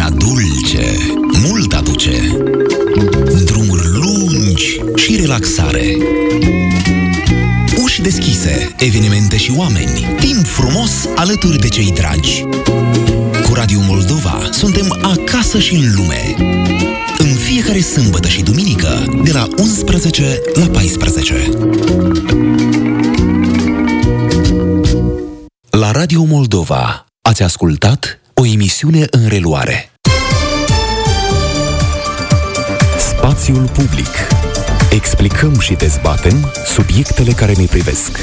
vremea dulce, mult aduce. Drumuri lungi și relaxare. Uși deschise, evenimente și oameni. Timp frumos alături de cei dragi. Cu Radio Moldova suntem acasă și în lume. În fiecare sâmbătă și duminică, de la 11 la 14. La Radio Moldova ați ascultat o emisiune în reluare. Spațiul public. Explicăm și dezbatem subiectele care ne privesc.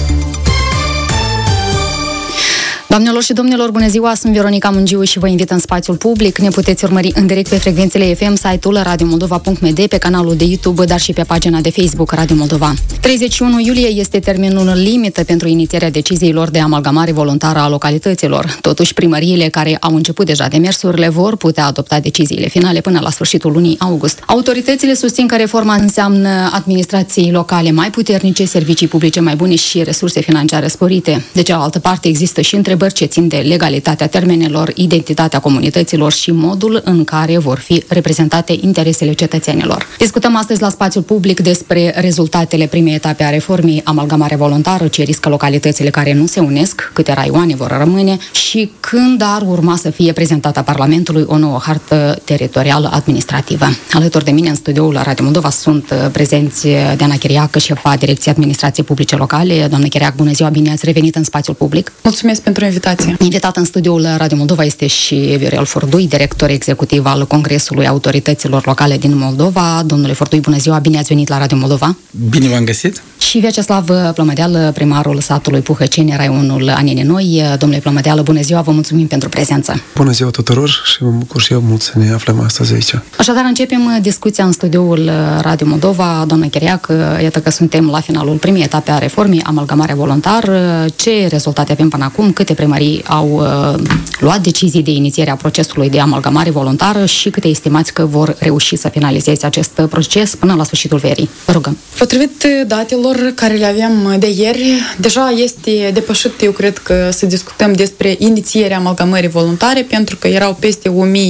Doamnelor și domnilor, bună ziua! Sunt Veronica Mungiu și vă invit în Spațiul Public. Ne puteți urmări în direct pe frecvențele FM, site-ul radiomoldova.md, pe canalul de YouTube, dar și pe pagina de Facebook Radio Moldova. 31 iulie este termenul limită pentru inițierea deciziilor de amalgamare voluntară a localităților. Totuși, primăriile care au început deja demersurile vor putea adopta deciziile finale până la sfârșitul lunii august. Autoritățile susțin că reforma înseamnă administrații locale mai puternice, servicii publice mai bune și resurse financiare sporite. De cealaltă parte, există și întrebări ce țin de legalitatea termenelor, identitatea comunităților și modul în care vor fi reprezentate interesele cetățenilor. Discutăm astăzi la Spațiul Public despre rezultatele primei etape a reformei, amalgamarea voluntară, ce riscă localitățile care nu se unesc, câte raioane vor rămâne și când ar urma să fie prezentată Parlamentului o nouă hartă teritorială administrativă. Alături de mine în studioul Radio Moldova sunt prezenți Diana Chiriac, șefa Direcției Administrației Publice Locale. Doamnă Chiriac, bună ziua, bine ați revenit în Spațiul Public. Mulțumesc pentru invitație. Invitat în studioul Radio Moldova este și Viorel Fordui, director executiv al Congresului Autorităților Locale din Moldova. Domnule Fordui, bună ziua, bine ați venit la Radio Moldova. Bine v-am găsit. Și Vyacheslav Plămădeală, primarul satului Puhăceni, raionul Anene Noi. Domnule Plămădeală, bună ziua, vă mulțumim pentru prezență. Bună ziua tuturor și mă bucur și eu mult să ne aflăm astăzi aici. Așadar, începem discuția în studioul Radio Moldova. Doamnă Chiriac, iată că suntem la finalul primei etape a reformei, amalgamarea voluntară. Ce rezultate avem până acum? Câte primării au luat decizii de inițiere a procesului de amalgamare voluntară și câte estimați că vor reuși să finalizeze acest proces până la sfârșitul verii? Vă rugăm. Potrivit datelor care le aveam de ieri, deja este depășit, eu cred că să discutăm despre inițierea amalgamării voluntare, pentru că erau peste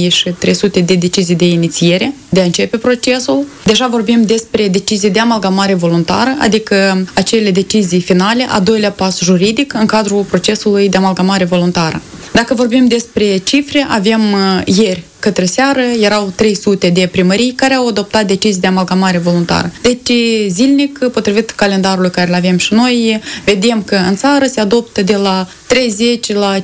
1300 de decizii de inițiere, de a începe procesul. Deja vorbim despre decizii de amalgamare voluntară, adică acele decizii finale, a doilea pas juridic în cadrul procesului de amalgamare voluntară. Dacă vorbim despre cifre, avem ieri către seară, erau 300 de primării care au adoptat decizii de amalgamare voluntară. Deci, zilnic, potrivit calendarului care îl avem și noi, vedem că în țară se adoptă de la 30 la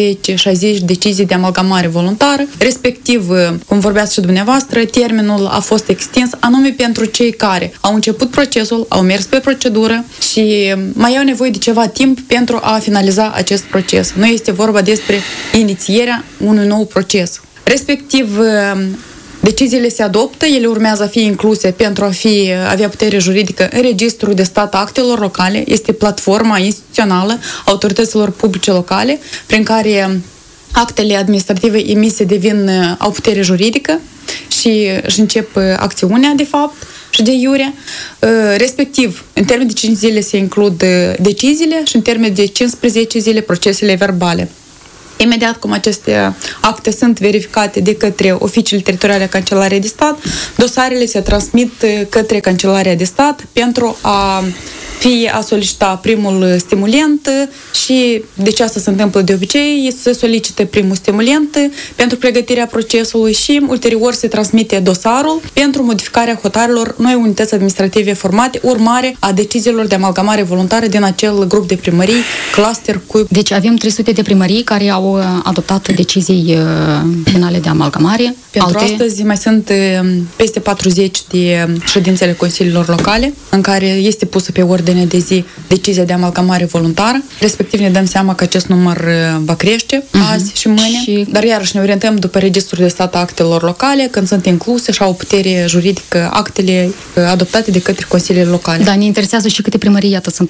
50-60 decizii de amalgamare voluntară. Respectiv, cum vorbeați și dumneavoastră, termenul a fost extins anume pentru cei care au început procesul, au mers pe procedură și mai au nevoie de ceva timp pentru a finaliza acest proces. Nu este vorba despre inițierea unui nou proces. Respectiv, deciziile se adoptă, ele urmează a fi incluse pentru a avea putere juridică în Registrul de Stat a Actelor Locale. Este platforma instituțională a autorităților publice locale prin care actele administrative emise au putere juridică și își încep acțiunea, de fapt, și de iure. Respectiv, în termen de 5 zile se includ deciziile și în termen de 15 zile procesele verbale. Imediat cum aceste acte sunt verificate de către oficiile teritoriale a Cancelariei de Stat, dosarele se transmit către Cancelarea de Stat pentru a solicita primul stimulent și de ce asta se întâmplă de obicei, se solicită primul stimulent pentru pregătirea procesului și ulterior se transmite dosarul pentru modificarea hotărârilor noi unități administrative formate, urmare a deciziilor de amalgamare voluntară din acel grup de primării, cluster cu... Deci avem 300 de primării care au adoptat decizii finale de amalgamare. Pentru astăzi mai sunt peste 40 de ședințele consiliilor locale în care este pusă pe ordine de zi decizia de amalgamare voluntară. Respectiv ne dăm seama că acest număr va crește azi și mâine. Dar iarăși ne orientăm după Registrul de Stat a Actelor Locale, când sunt incluse și au putere juridică actele adoptate de către consiliile locale. Da, ne interesează și câte primării, iată, sunt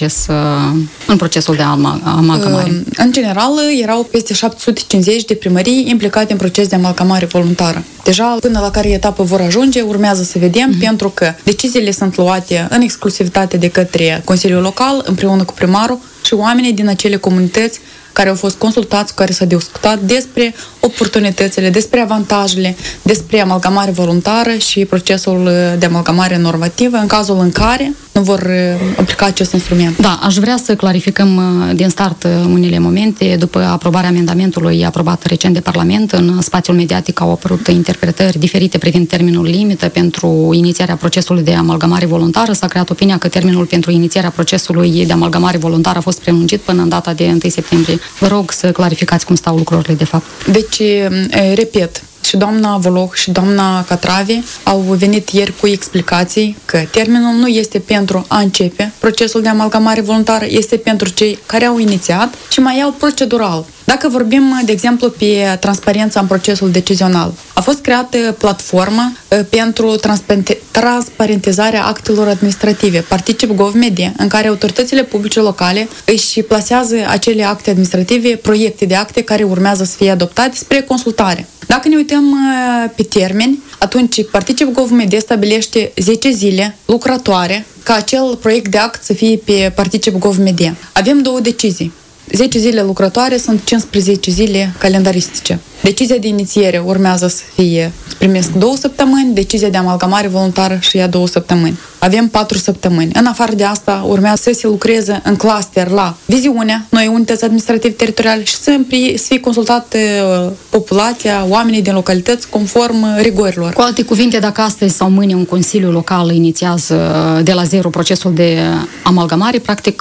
în procesul de amalgamare. În general, erau peste 750 de primării implicate în proces de amalgamare voluntară. Deja, până la care etapă vor ajunge, urmează să vedem, pentru că deciziile sunt luate în exclusivitate de către Consiliul Local, împreună cu primarul și oamenii din acele comunități care au fost consultați, cu care s-a discutat despre oportunitățile, despre avantajele, despre amalgamare voluntară și procesul de amalgamare normativă în cazul în care nu vor aplica acest instrument. Da, aș vrea să clarificăm din start unele momente. După aprobarea amendamentului aprobat recent de Parlament, în spațiul mediatic au apărut interpretări diferite privind termenul limită pentru inițierea procesului de amalgamare voluntară. S-a creat opinia că termenul pentru inițierea procesului de amalgamare voluntară a fost prelungit până în data de 1 septembrie. Vă rog să clarificați cum stau lucrurile de fapt. Deci, repet, și doamna Voloh și doamna Catravi au venit ieri cu explicații că termenul nu este pentru a începe procesul de amalgamare voluntară, este pentru cei care au inițiat și mai au procedural. Dacă vorbim, de exemplu, pe transparența în procesul decizional, a fost creată platformă pentru transparentizarea actelor administrative, Particip Gov.md, în care autoritățile publice locale își plasează acele acte administrative, proiecte de acte care urmează să fie adoptate spre consultare. Dacă ne uităm pe termeni, atunci Particip Gov.md stabilește 10 zile lucrătoare ca acel proiect de act să fie pe Particip Gov.md. Avem două decizii. 10 zile lucrătoare sunt 15 zile calendaristice. Decizia de inițiere urmează să fie, primesc 2 săptămâni, decizia de amalgamare voluntară și ia 2 săptămâni. Avem 4 săptămâni. În afară de asta, urmează să se lucreze în cluster la viziunea, noi unități administrative teritoriale și să fie consultată populația, oamenii din localități conform rigorilor. Cu alte cuvinte, dacă astăzi sau mâine un consiliu local inițiază de la zero procesul de amalgamare, practic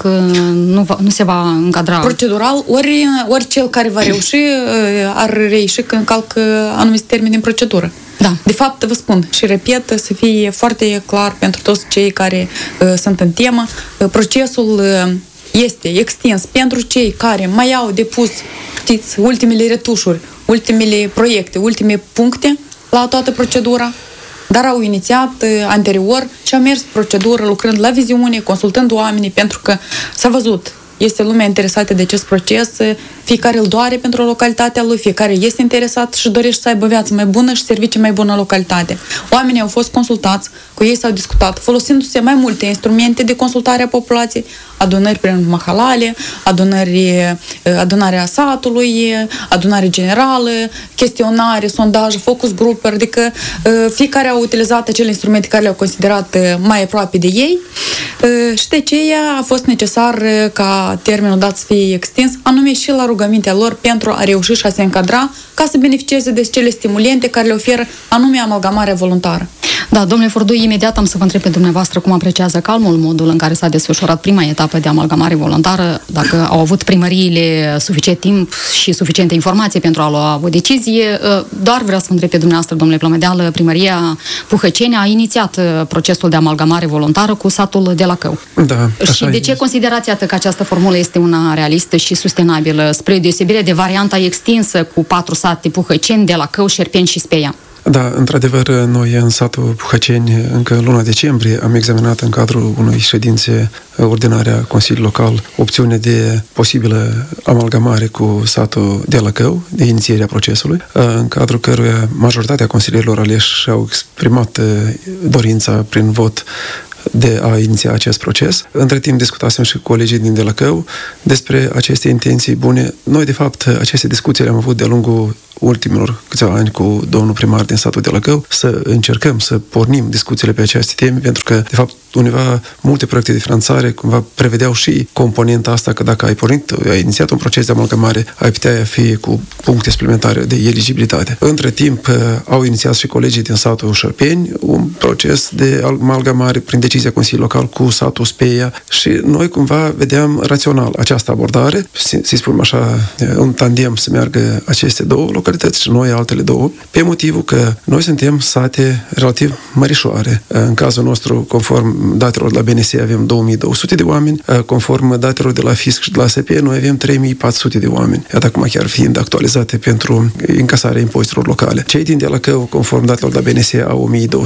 nu se va încadra. Procedural, ori cel care va reuși ar reieși că încalcă anumite termeni din procedură. Da. De fapt, vă spun și repet, să fie foarte clar pentru toți cei care sunt în temă, procesul este extins pentru cei care mai au depus, știți, ultimele retușuri, ultimele proiecte, ultimele puncte la toată procedura, dar au inițiat anterior și au mers procedură lucrând la viziune, consultând oamenii, pentru că s-a văzut, este lumea interesată de acest proces, fiecare îl doare pentru localitatea lui, fiecare este interesat și dorește să aibă viață mai bună și servicii mai bună în localitate. Oamenii au fost consultați, cu ei s-au discutat, folosindu-se mai multe instrumente de consultare a populației, adunări prin mahalale, adunarea satului, adunare generală, chestionare, sondaje, focus grupuri, adică fiecare au utilizat acele instrumente care le-au considerat mai aproape de ei și de aceea a fost necesar ca termenul dat să fie extins, anume și la rugămintea lor pentru a reuși și a se încadra ca să beneficieze de cele stimulente care le oferă anume amalgamarea voluntară. Da, domnule Furdu, imediat am să vă întreb pe dumneavoastră cum apreciază calmul modul în care s-a desfășurat prima etapă de amalgamare voluntară, dacă au avut primăriile suficient timp și suficiente informații pentru a lua o decizie. Doar vreau să vă întreb pe dumneavoastră, domnule Plămădeală, primăria Puhăceni a inițiat procesul de amalgamare voluntară cu satul de Lacău. Da, și de ce considerați că această formulă este una realistă și sustenabilă, spre deosebire de varianta extinsă cu 4 sate Puhăceni, de Lacău, Șerpeni și Speia? Da, într-adevăr, noi în satul Puhăceni, încă în luna decembrie, am examinat în cadrul unei ședințe ordinare a Consiliului Local opțiune de posibilă amalgamare cu satul de Lacău, de inițierea procesului, în cadrul căruia majoritatea consilierilor aleși au exprimat dorința prin vot de a iniția acest proces. Între timp discutasem și cu colegii din Delacău despre aceste intenții bune. Noi, de fapt, aceste discuții le-am avut de-a lungul ultimilor câțiva ani cu domnul primar din satul Delacău, să încercăm să pornim discuțiile pe aceste teme, pentru că, de fapt, undeva multe proiecte de finanțare cumva prevedeau și componenta asta că dacă ai inițiat un proces de amalgamare, ai putea fi cu puncte suplimentare de eligibilitate. Între timp, au inițiat și colegii din satul Șerpeni un proces de amalgamare prin decizia Consiliului Local cu satul Speia și noi cumva vedeam rațional această abordare, să spunem așa, un tandem să meargă aceste două localități și noi altele două, pe motivul că noi suntem sate relativ mărișoare. În cazul nostru, conform datelor de la BNS, avem 2200 de oameni, conform datelor de la Fisc și de la ASP, noi avem 3400 de oameni, iată acum chiar fiind actualizate pentru încasarea impozitelor locale. Cei din Delacău, conform datelor de la BNS, au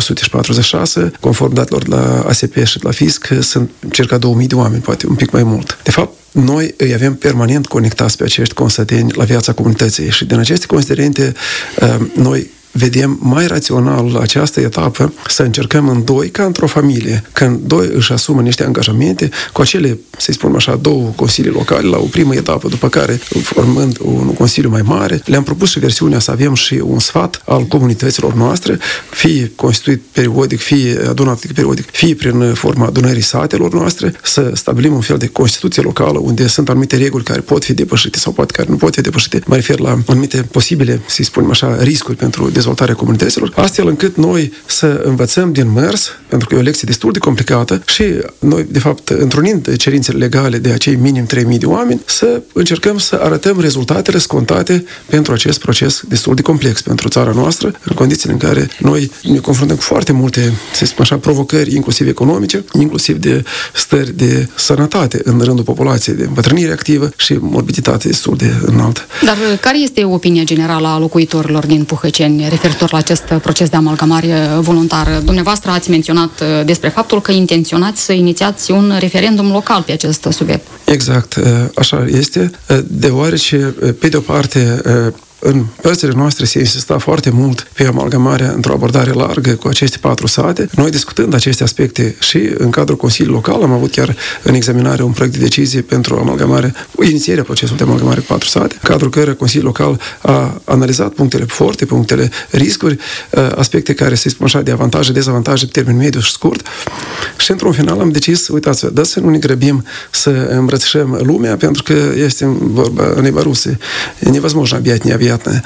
1246, conform datelor de la ASP și de la Fisc, sunt circa 2000 de oameni, poate un pic mai mult. De fapt, noi îi avem permanent conectați pe acești consăteni la viața comunității și din aceste considerente noi vedem mai rațional la această etapă să încercăm în doi, ca într-o familie, când doi își asumă niște angajamente cu acele, să-i spunem așa, două consilii locale la o primă etapă, după care, formând un consiliu mai mare, le-am propus și versiunea să avem și un sfat al comunităților noastre, fie constituit periodic, fie adunat periodic, fie prin forma adunării satelor noastre, să stabilim un fel de Constituție locală unde sunt anumite reguli care pot fi depășite sau poate care nu pot fi depășite. Mă refer la anumite posibile, să spunem așa, riscuri pentru dezvoltarea comunităților, astfel încât noi să învățăm din mers, pentru că e o lecție destul de complicată și noi, de fapt, întrunind cerințele legale de acei minim 3.000 de oameni, să încercăm să arătăm rezultatele scontate pentru acest proces destul de complex pentru țara noastră, în condițiile în care noi ne confruntăm cu foarte multe, să spunem așa, provocări, inclusiv economice, inclusiv de stări de sănătate în rândul populației, de îmbătrânire activă și morbiditate destul de înaltă. Dar care este opinia generală a locuitorilor din Puhăceni referitor la acest proces de amalgamare voluntară? Dumneavoastră ați menționat despre faptul că intenționați să inițiați un referendum local pe acest subiect. Exact, așa este, deoarece, pe de o parte, în părțile noastre se insista foarte mult pe amalgamarea într-o abordare largă cu aceste 4 sate. Noi, discutând aceste aspecte și în cadrul Consiliului Local, am avut chiar în examinare un proiect de decizie pentru amalgamare, inițierea procesului de amalgamare cu 4 sate, în cadrul căruia Consiliul Local a analizat punctele forte, punctele riscuri, aspecte care, să spun așa, de avantaje, dezavantaje pe termen mediu și scurt. Și într-un final am decis, uitați, dați să nu ne grăbim să îmbrățișăm lumea, pentru că este vorba neba ruse. Невозможно объять необъятное.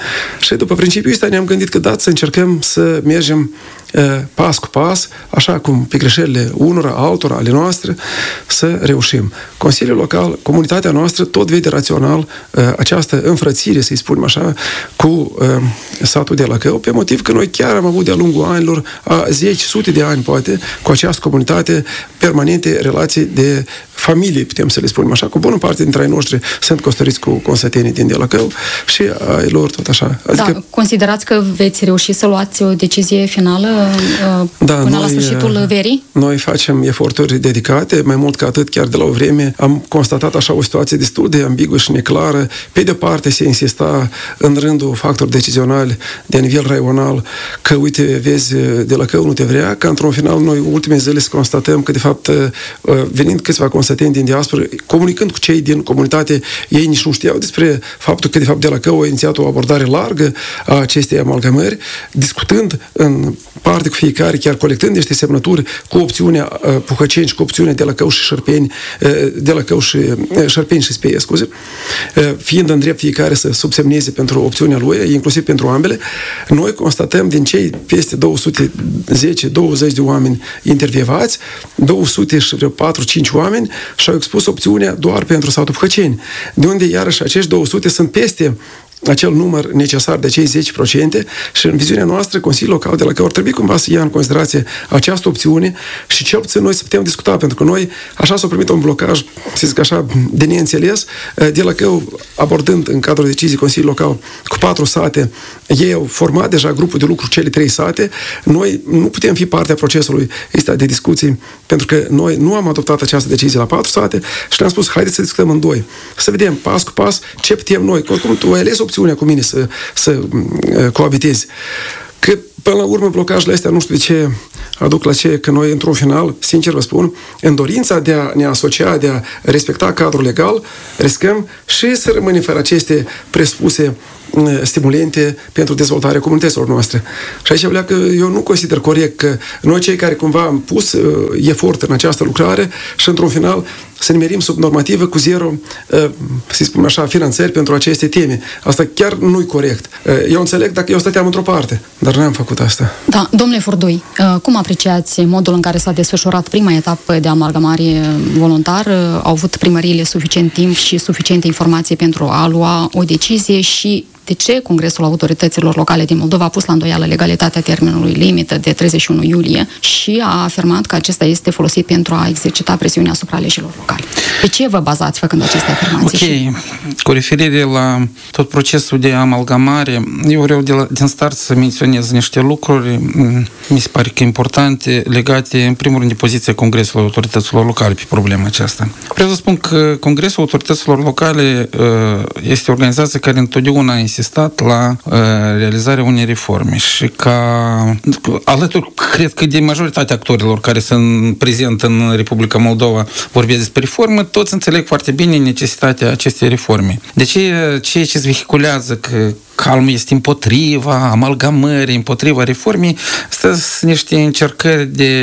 Și după principiul ăsta ne-am gândit că dați să încercăm să mergem pas cu pas, așa cum pe greșelile unora, altora, ale noastre, să reușim. Consiliul Local, comunitatea noastră, tot vede rațional această înfrățire, să-i spunem așa, cu satul de Lăcău, pe motiv că noi chiar am avut de-a lungul anilor, a 10, sute de ani, poate, cu această comunitate permanente relații de familie, putem să le spunem așa, cu bună parte dintre ai noștri sunt căsătoriți cu consătenii din Delăcău și ai lor tot așa. Adică, da, considerați că veți reuși să luați o decizie finală până la sfârșitul verii? Noi facem eforturi dedicate, mai mult ca atât, chiar de la o vreme am constatat așa o situație destul de ambiguă și neclară. Pe de-o parte se insista în rândul factori decizionali de nivel raional că, uite, vezi, Delăcău nu te vrea, că într-un final noi ultimele zile să constatăm că, de fapt, venind câțiva consăteni din diasporă, comunicând cu cei din comunitate, ei nici nu știau despre faptul că, de fapt, Delăcău a inițiat o abordare largă a acestei amalgamări, discutând în parte cu fiecare, chiar colectând niște semnături cu opțiunea Puhăceni și cu opțiunea Delăcău și Șerpeni, Delăcău și Șerpeni și Speie, scuze, fiind în drept fiecare să subsemneze pentru opțiunea lui, inclusiv pentru ambele, noi constatăm din cei peste 210-20 de oameni intervievați, 200 și vreo 4-5 oameni și-au expus opțiunea doar pentru satul Puhăceni, de unde iarăși acești 200 sunt peste acel număr necesar de cei 10% și în viziunea noastră, Consiliul Local de la Lăcău ar trebui cumva să ia în considerație această opțiune și cel puțin noi să putem discuta, pentru că noi așa s-a primit un blocaj, să zic așa, de neînțeles, de Lăcău, abordând în cadrul deciziei Consiliului Local cu 4 sate, ei au format deja grupul de lucru cele 3 sate, noi nu putem fi partea procesului ăsta de discuții, pentru că noi nu am adoptat această decizie la 4 sate și ne-am spus, haideți să discutăm în 2, să vedem pas cu pas ce putem noi, cum tu ai ales opțiunea cu mine să coabitezi. Că, până la urmă, blocajele astea, nu știu de ce aduc la ce, că noi, într-un final, sincer vă spun, în dorința de a ne asocia, de a respecta cadrul legal, riscăm și să rămânem fără aceste presupuse stimulente pentru dezvoltarea comunităților noastre. Și aici pleacă, eu nu consider corect că noi, cei care cumva am pus efort în această lucrare și, într-un final, să ne merim sub normativă cu 0, să spun așa, finanțări pentru aceste teme. Asta chiar nu-i corect. Eu înțeleg dacă eu stăteam într-o parte, dar n-am făcut asta. Da, domnule Furdui, cum apreciați modul în care s-a desfășurat prima etapă de amalgamare voluntar? Au avut primăriile suficient timp și suficiente informații pentru a lua o decizie și de ce Congresul Autorităților Locale din Moldova a pus la îndoială legalitatea termenului limită de 31 iulie și a afirmat că acesta este folosit pentru a exercita presiunea asupra aleșilor locale? Pe ce vă bazați făcând aceste afirmații? Ok, cu referire la tot procesul de amalgamare, eu vreau din start să menționez niște lucruri, mi se pare că importante, legate în primul rând de poziția Congresului Autorităților Locale pe problema aceasta. Vreau să spun că Congresul Autorităților Locale este o organizație care întotdeauna insistat la realizarea unei reforme și alături, cred că de majoritatea actorilor care sunt prezent în Republica Moldova vorbesc despre reformă, toți înțeleg foarte bine necesitatea acestei reforme. De ce ceea ce se vehiculează că calmul este împotriva amalgamării, împotriva reformei, sunt niște încercări de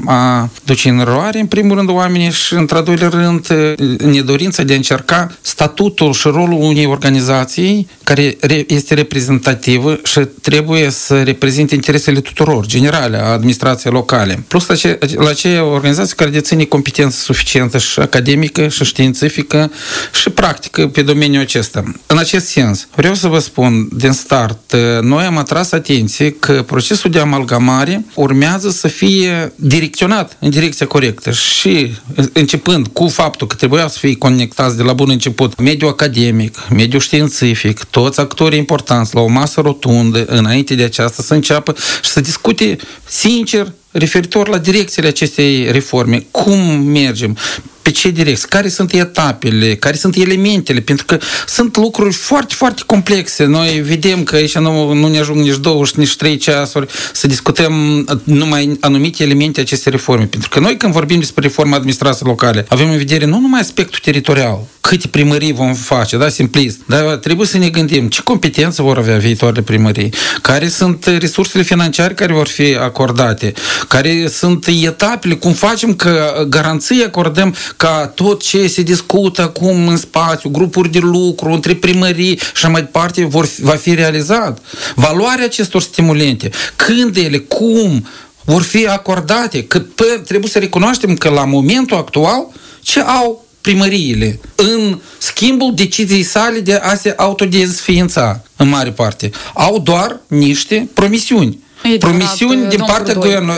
a duce în eroare, în primul rând, oamenii și, într-al doilea rând, nedorința de a încerca statutul și rolul unei organizații care este reprezentativă și trebuie să reprezinte interesele tuturor, generale, a administrației locale. Plus la aceea organizație care deține competență suficientă și academică, și științifică, și practică pe domeniul acesta. În acest sens, vreau să vă spun din start, noi am atras atenție că procesul de amalgamare urmează să fie direcționat în direcția corectă și începând cu faptul că trebuia să fie conectați de la bun început mediul academic, mediul științific, toți actorii importanți la o masă rotundă înainte de aceasta să înceapă și să discute sincer referitor la direcțiile acestei reforme, cum mergem, pe ce direcție, care sunt etapele, care sunt elementele, pentru că sunt lucruri foarte, foarte complexe. Noi vedem că aici nu ne ajung nici 2, nici 3 ceasuri să discutăm numai anumite elemente acestei reforme. Pentru că noi când vorbim despre reforma administrației locale, avem în vedere nu numai aspectul teritorial, câte primării vom face, da, simplist, dar trebuie să ne gândim ce competențe vor avea viitoarele primării, care sunt resursele financiare care vor fi acordate, care sunt etapele, cum facem că garanții acordăm ca tot ce se discută acum în spațiu, grupuri de lucru, între primării și mai departe, va fi realizat. Valoarea acestor stimulente, când ele, cum vor fi acordate, că trebuie să recunoaștem că la momentul actual ce au primăriile în schimbul deciziei sale de a se autodezființa în mare parte. Au doar niște promisiuni. Promisiuni din partea guvernului.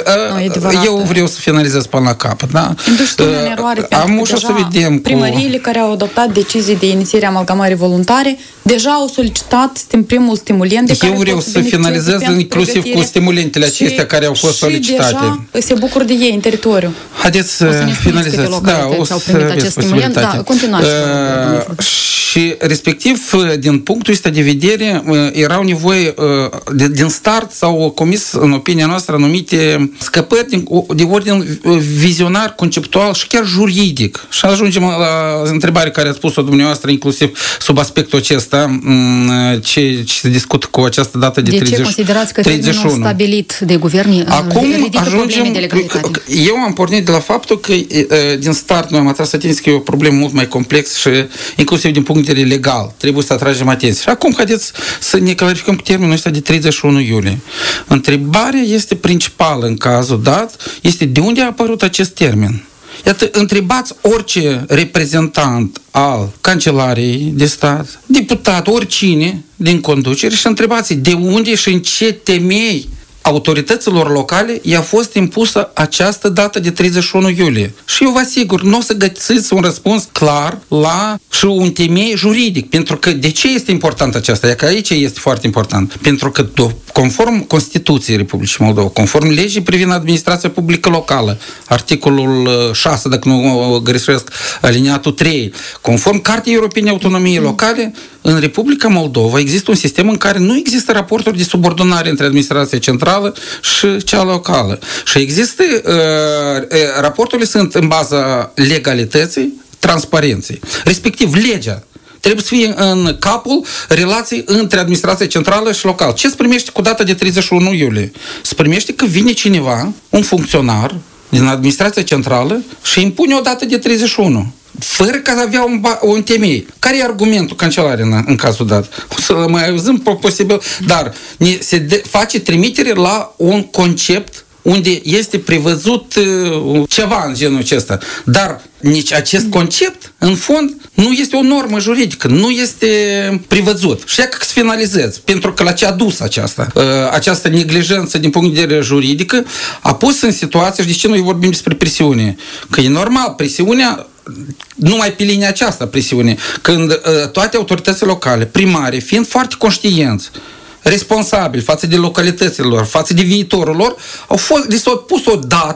Eu vreau să finalizez până la capăt. Da? În eroare, am ușor să vedem primăriile care au adoptat decizii de inițiere a amalgamării voluntare deja au solicitat primul stimulent de care eu vreau să finalizez inclusiv cu stimulentele acestea care au fost solicitate. Și deja se bucură de ei în teritoriu. Haideți să finalizez. Da, o să primit acest stimulent. Da, continuați. Și respectiv, din punctul ăsta de vedere, erau nevoie din start sau comis în opinia noastră anumite scăpări de ordin vizionar, conceptual și chiar juridic. Și ajungem la întrebarea care ați spus-o dumneavoastră, inclusiv sub aspectul acesta, ce se discută cu această dată de 31. De ce considerați că termenul stabilit de guvern acum ajungem, de legalitate? Eu am pornit de la faptul că din start noi am atras atenție că e o problemă mult mai complexă și inclusiv din punct de vedere legal. Trebuie să atragem atenție. Și acum haideți să ne clarificăm cu termenul ăsta de 31 iulie. Întrebarea este principală în cazul dat, este de unde a apărut acest termen. Iată, întrebați orice reprezentant al Cancelariei de Stat, deputat, oricine din conducere și întrebați de unde și în ce temei autorităților locale i-a fost impusă această dată de 31 iulie. Și eu vă asigur, nu o să găsiți un răspuns clar și un temei juridic. Pentru că de ce este important aceasta? Că aici este foarte important. Pentru că conform Constituției Republicii Moldova, conform legii privind administrația publică locală, articolul 6, dacă nu greșesc, aliniatul 3, conform Cartei Europene Autonomiei Locale, în Republica Moldova există un sistem în care nu există raporturi de subordonare între administrația centrală și cea locală. Și există, raporturile sunt în baza legalității, transparenței. Respectiv, legea trebuie să fie în capul relației între administrația centrală și locală. Ce se primește cu data de 31 iulie? Se primește că vine cineva, un funcționar din administrația centrală și impune o dată de 31. Fără că avea un temei. Care e argumentul Cancelariei în cazul dat? O să mai auzim posibil, dar se face trimitere la un concept unde este prevăzut ceva în genul acesta. Dar nici acest concept, în fond, nu este o normă juridică, nu este prevăzut. Și ea că se finalizez, pentru că la ce a dus această neglijență din punct de vedere juridică, a pus în situație, și de ce noi vorbim despre presiune? Că e normal, presiunea numai pe linia aceasta presiune, când toate autoritățile locale, primare, fiind foarte conștienți, responsabili față de localitățile lor, față de viitorul lor, li s-a pus o dată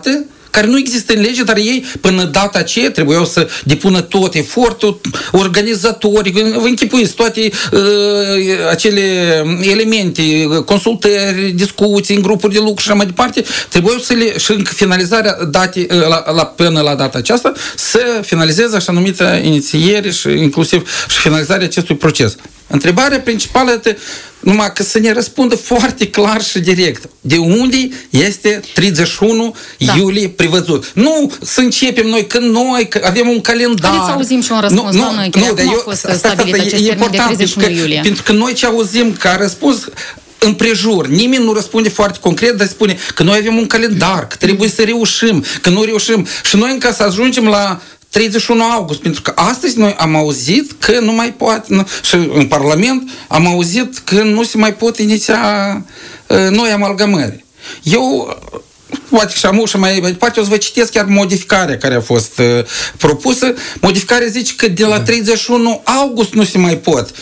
care nu există în lege, dar ei până data aceea trebuiau să depună tot efortul, organizatorii, închipuiți toate acele elemente, consultări, discuții în grupuri de lucru și așa mai departe, trebuiau să le, și în finalizarea date, până la data aceasta, să finalizeze așa numită inițiere și inclusiv și finalizarea acestui proces. Întrebarea principală este numai că să ne răspundă foarte clar și direct. De unde este 31 iulie prevăzut? Nu să începem noi, că avem un calendar. Haideți să auzim și un răspuns, doamnă Chirea, cum a fost stabilit acest termen de 31 iulie? Pentru că noi ce auzim ca răspuns împrejur, nimeni nu răspunde foarte concret, dar spune că noi avem un calendar, că trebuie să reușim, că nu reușim. Și noi încă să ajungem la 31 august, pentru că astăzi noi am auzit că nu mai poate, și în Parlament am auzit că nu se mai pot iniția noi amalgamări. Eu poate și mai departe o să vă citesc chiar modificarea care a fost propusă. Modificarea zice că de la 31 august nu se mai pot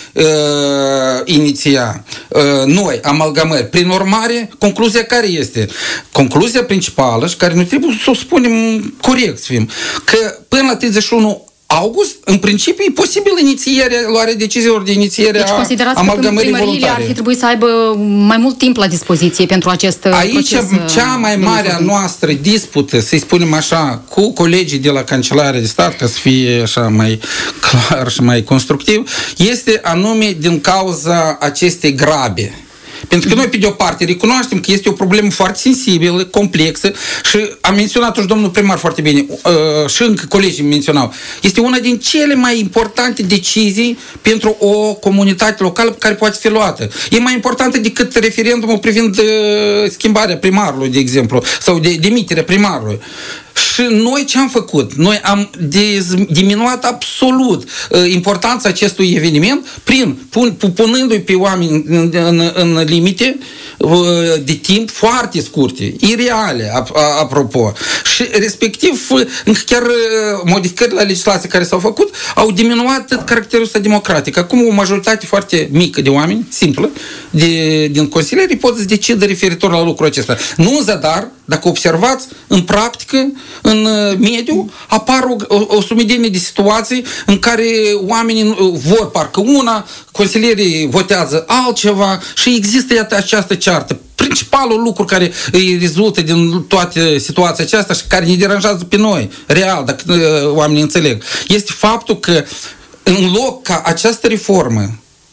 iniția noi amalgamări. Prin urmare, concluzia care este? Concluzia principală și care noi trebuie să o spunem corect, să fim, că până la 31 august, în principiu, e posibil luarea deciziilor de inițiere a amalgamării voluntare. Ar fi trebuit să aibă mai mult timp la dispoziție pentru acest proces. Aici, cea mai mare a noastră dispută, să-i spunem așa, cu colegii de la Cancelarea de Stat, ca să fie așa mai clar și mai constructiv, este anume din cauza acestei grabe. Pentru că noi, pe de o parte, recunoaștem că este o problemă foarte sensibilă, complexă și am menționat-o și domnul primar foarte bine, și încă colegii menționau. Este una din cele mai importante decizii pentru o comunitate locală care poate fi luată. E mai importantă decât referendumul privind schimbarea primarului, de exemplu, sau demiterea primarului. Și noi ce am făcut? Noi am diminuat absolut importanța acestui eveniment punându-i pe oameni în limite de timp foarte scurte, ireale, apropo. Și respectiv, chiar modificările la legislație care s-au făcut au diminuat caracterul ăsta democratic. Acum o majoritate foarte mică de oameni, simplă, din consilieri pot să decidă referitor la lucrul acesta. Nu în zadar, dacă observați, în practică, în mediu, apar o sumedenie de situații în care oamenii vor parcă una, consilierii votează altceva și există această ceartă. Principalul lucru care îi rezultă din toată situația aceasta și care ne deranjează pe noi, real, dacă oamenii înțeleg, este faptul că în loc ca această reformă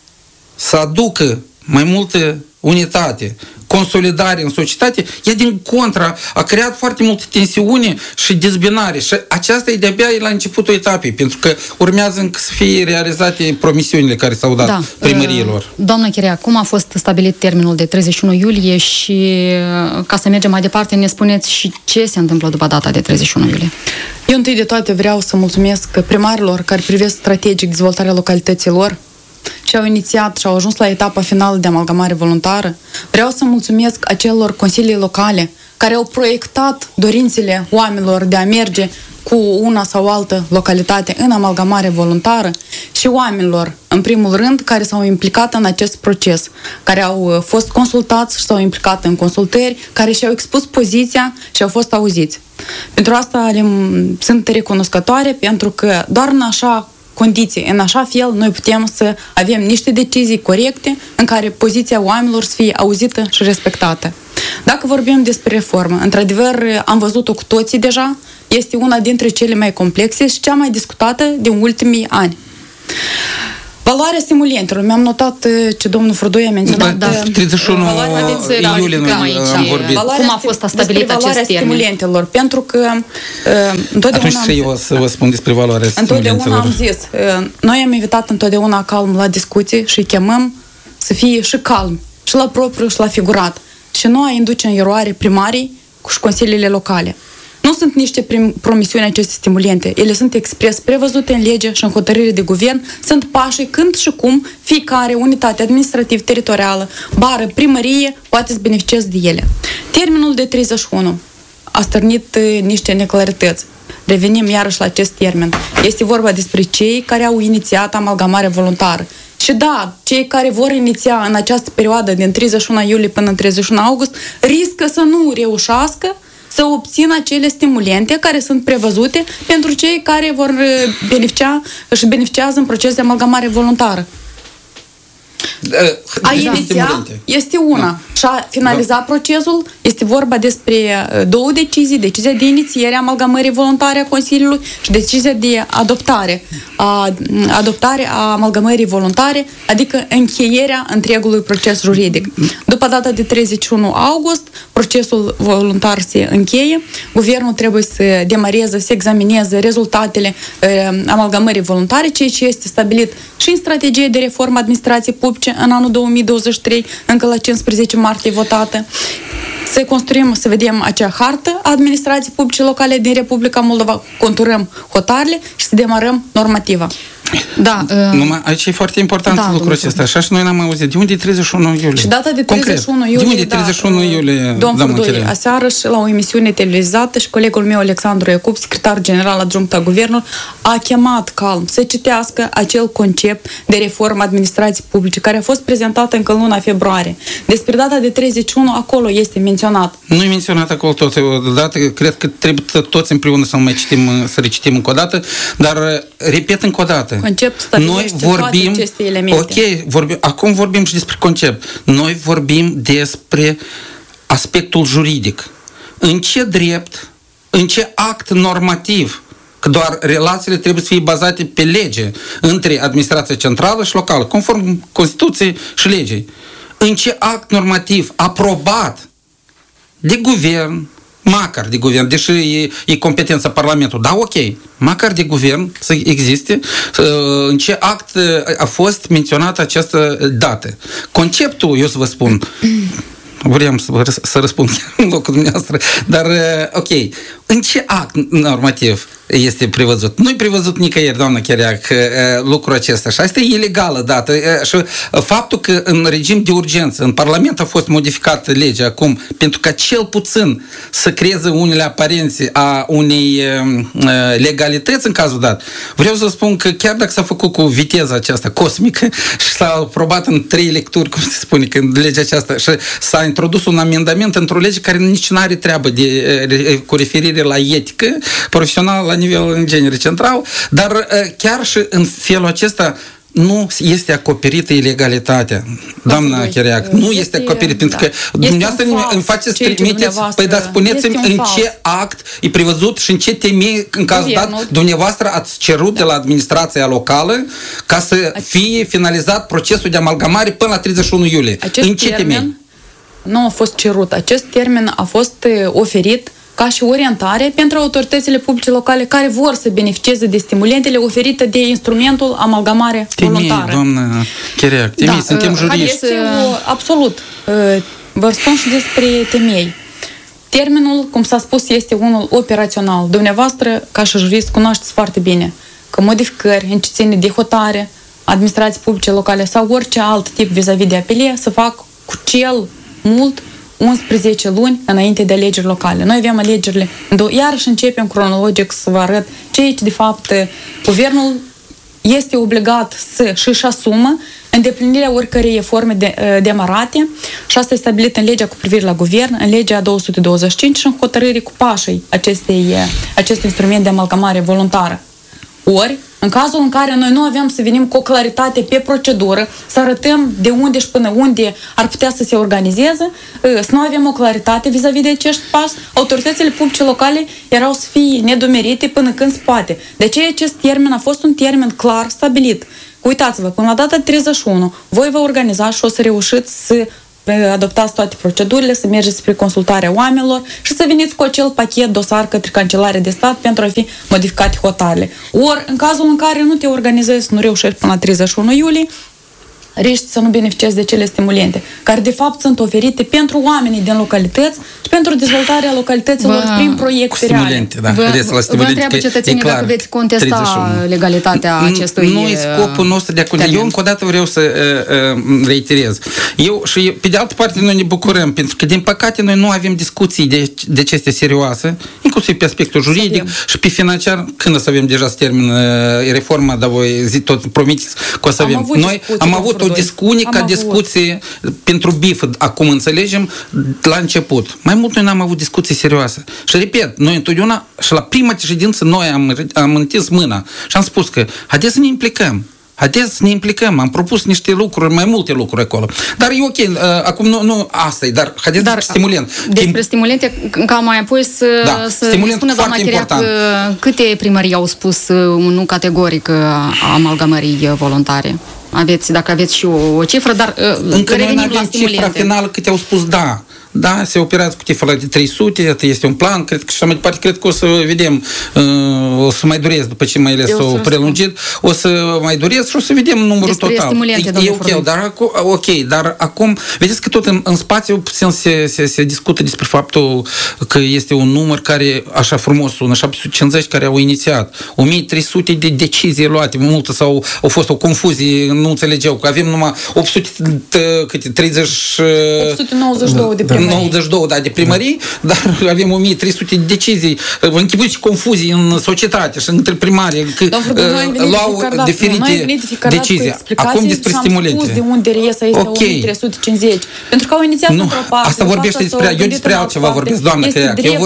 să aducă mai multă unitate, consolidare în societate, ea din contra a creat foarte multă tensiune și dezbinare și aceasta e de-abia la începutul etapei, pentru că urmează încă să fie realizate promisiunile care s-au dat primăriilor. Doamna Chirea, cum a fost stabilit termenul de 31 iulie și ca să mergem mai departe, ne spuneți și ce se întâmplă după data de 31 iulie? Eu întâi de toate vreau să mulțumesc primarilor care privesc strategic dezvoltarea localităților și au inițiat și au ajuns la etapa finală de amalgamare voluntară. Vreau să mulțumesc acelor consilii locale care au proiectat dorințele oamenilor de a merge cu una sau altă localitate în amalgamare voluntară și oamenilor, în primul rând, care s-au implicat în acest proces, care au fost consultați și s-au implicat în consultări, care și-au expus poziția și au fost auziți. Pentru asta sunt recunoscătoare, pentru că doar în așa condiții, în așa fel, noi putem să avem niște decizii corecte în care poziția oamenilor să fie auzită și respectată. Dacă vorbim despre reformă, într-adevăr, am văzut-o cu toții deja, este una dintre cele mai complexe și cea mai discutată din ultimii ani. Valoarea stimulentelor. Mi-am notat ce domnul Frudoi a menționat. 31 iulie am vorbit. Cum a fost stabilit acest termen? Stimulentelor, pentru că întotdeauna atunci eu o să vă spun despre valoarea stimulentelor. Întotdeauna am zis, noi am invitat întotdeauna calm la discuții și chemăm să fie și calm, și la propriu și la figurat. Și nu a induce în eroare primarii și consiliile locale. Nu sunt niște promisiuni aceste stimulente. Ele sunt expres prevăzute în lege și în hotărâre de guvern. Sunt pașii când și cum fiecare unitate administrativ-teritorială, bară, primărie, poate să beneficieze de ele. Termenul de 31 a stârnit niște neclarități. Revenim iarăși la acest termen. Este vorba despre cei care au inițiat amalgamarea voluntară. Și da, cei care vor iniția în această perioadă din 31 iulie până în 31 august riscă să nu reușească să obțină acele stimulente care sunt prevăzute pentru cei care vor își beneficiază în proces de amalgamare voluntară. A iniția este una și a finaliza procesul este vorba despre două decizii, decizia de inițiere a amalgamării voluntare a Consiliului și decizia de adoptare a amalgamării voluntare, adică încheierea întregului proces juridic. După data de 31 august, procesul voluntar se încheie, guvernul trebuie să demareze, să examineze rezultatele amalgamării voluntare, ceea ce este stabilit și în strategie de reformă administrației publice în anul 2023, încă la 15 martie votată. Să construim, să vedem acea hartă a administrației publice locale din Republica Moldova, conturăm hotarele și să demarăm normativa. Da, numai aici e foarte important lucrul acesta. Așa și noi n-am auzit. De unde e 31 iulie? Și data de 31 iulie, de unde e 31 iulie, domnul Furdoi, aseară și la o emisiune televizată și colegul meu, Alexandru Iacob, secretar general adjunct al guvernului, a chemat calm să citească acel concept de reformă administrației publice, care a fost prezentat încă în luna februarie. Despre data de 31, acolo este menționat. Nu e menționat acolo tot. Odată, cred că trebuie toți împreună să mai citim, să recitim încă o dată, dar repet încă o dată. Noi vorbim, aceste elemente. Acum vorbim și despre concept. Noi vorbim despre aspectul juridic. În ce drept, în ce act normativ, că doar relațiile trebuie să fie bazate pe lege între administrația centrală și locală, conform Constituției și legii. În ce act normativ aprobat de guvern, măcar de guvern, deși e competența Parlamentului, da, ok, măcar de guvern să existe, în ce act a fost menționată această dată. Conceptul, eu să vă spun, vreau să răspund în locul dumneavoastră, dar ok, în ce act normativ este prevăzut? Nu e prevăzut nicăieri, doamnă Chiriac, lucrul acesta. Și asta e ilegală dată. Și faptul că în regim de urgență, în Parlament a fost modificată legea acum, pentru că cel puțin să creeze unele aparențe a unei legalități în cazul dat, vreau să spun că chiar dacă s-a făcut cu viteza aceasta cosmică și s-a aprobat în 3 lecturi, cum se spune, când legea aceasta, și s-a introdus un amendament într-o lege care nici nu are treabă cu referire la etică profesională la nivel în genere central, dar chiar și în felul acesta nu este acoperită ilegalitatea. Doamna Chiriac, nu este acoperit, pentru că dumneavoastră îmi faceți trimiteți, păi dar spuneți-mi în ce act e prevăzut și în ce temei, în cazul dat, dumneavoastră ați cerut de la administrația locală ca să fie finalizat procesul de amalgamare până la 31 iulie. În ce temei? Nu a fost cerut. Acest termen a fost oferit ca și orientare pentru autoritățile publice locale care vor să beneficieze de stimulentele oferite de instrumentul amalgamare voluntară. Doamnă Chiriac, suntem juriști. Absolut. Vă spun și despre temei. Termenul, cum s-a spus, este unul operațional. Dumneavoastră, ca și jurist, cunoașteți foarte bine că modificări în ce ține de hotare, administrații publice locale sau orice alt tip vis-a-vis de apelie să fac cu cel mult 11 luni înainte de alegeri locale. Noi avem alegerile, iarăși începem cronologic să vă arăt ce de fapt guvernul este obligat să-și asumă îndeplinirea oricărei forme demarate și asta e stabilit în legea cu privire la guvern, în legea 225 și în hotărâri cu pașii acest instrument de amalgamare voluntară. Ori, în cazul în care noi nu avem să venim cu o claritate pe procedură, să arătăm de unde și până unde ar putea să se organizeze, să nu avem o claritate vis-a-vis de acești pași, autoritățile publice locale erau să fie nedomerite până când se poate. De aceea acest termen a fost un termen clar stabilit. Uitați-vă, până la data 31, voi vă organizați și o să reușiți să adoptați toate procedurile, să mergeți spre consultarea oamenilor și să veniți cu acel pachet dosar către Cancelarea de Stat pentru a fi modificate hotarele. Ori, în cazul în care nu te organizezi, nu reușești până la 31 iulie, riști să nu beneficiezi de cele stimulente, care de fapt sunt oferite pentru oamenii din localități și pentru dezvoltarea localităților prin proiecte reale. Vă întreabă cetățenii dacă veți contesta legalitatea acestui... Nu e scopul nostru de a contesta. Eu încă o dată vreau să reiterez. Și pe de altă parte noi ne bucurăm, pentru că din păcate noi nu avem discuții de acestea serioase, inclusiv pe aspectul juridic și pe financiar, când o să avem deja să termină reforma, dar voi tot promiteți că o să avem. Noi am avut o unica discuție pentru BIF, acum înțelegem, la început. Mai mult noi n-am avut discuții serioase. Și repet, noi întotdeauna, și la prima ședință, noi am întins mâna și am spus că haideți să ne implicăm. Haideți să ne implicăm, am propus niște lucruri, mai multe lucruri acolo. Dar e ok, acum nu asta e, dar haideți despre stimulent. Despre stimulente, ca mai apoi să spună doamna Chiriac câte primării au spus nu categoric amalgamării voluntare. Dacă aveți și o cifră, dar încă noi nu avem cifra finală câte au spus da. Da, se operează cu cifra de 300, este un plan, cred că și mai departe, cred că o să vedem, o să mai durez, după ce mai ales s-o prelungit, o să mai durez și o să vedem numărul total. Dar acum, vedeți că tot în spațiu puțin se discută despre faptul că este un număr care, așa frumos sună, 750 care au inițiat, 1300 de decizii luate, multe sau au fost o confuzie, nu înțelegeau, că avem numai 892 de primării. 92, de primării, dar avem 1300 de decizii, închipuiți confuzii în societate și între primari, că luau diferite decizii. Acum despre stimulente. De unde reiese este 1350. Pentru că au inițiat într-o parte. Asta vorbește despre, eu despre altceva vorbesc, doamnă Chiriac. Eu